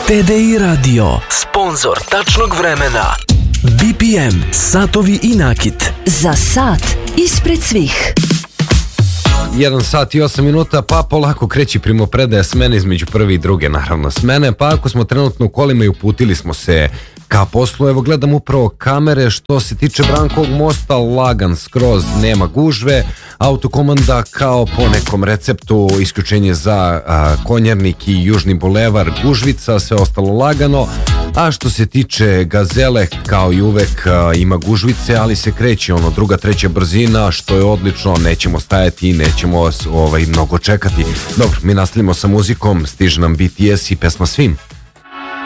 TDI Radio, sponzor tačnog vremena. BPM, satovi i nakit. Za sat ispred svih. 1 sat i 8 minuta, pa polako kreći primopredaja smene između prve i druge, naravno, smene. Pa ako smo trenutno u kolima i uputili smo se ka poslu, evo gledam upravo kamere. Što se tiče Brankovog mosta, lagan skroz, nema gužve. Autokomanda kao po nekom receptu, isključenje za Konjarnik i Južni bulevar, gužvica, sve ostalo lagano. A što se tiče Gazele, kao i uvek ima gužvice, ali se kreće druga, treća brzina, što je odlično, nećemo stajati, nećemo mnogo čekati. Dobro, mi nastavljamo sa muzikom, stiže nam BTS i pesma Svim.